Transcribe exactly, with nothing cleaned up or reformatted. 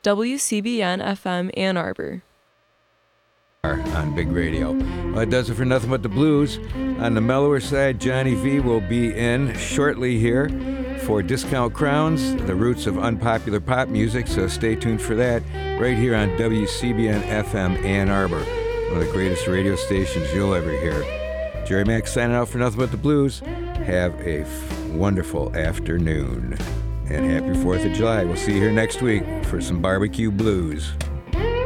W C B N F M Ann Arbor. On Big Radio. Well, it does it for Nothing But the Blues. On the mellower side, Johnny V will be in shortly here for Discount Crowns, the roots of unpopular pop music, so stay tuned for that right here on W C B N F M Ann Arbor, one of the greatest radio stations you'll ever hear. Jerry Mack signing out for Nothing But the Blues. Have a f- wonderful afternoon and happy fourth of July. We'll see you here next week for some barbecue blues.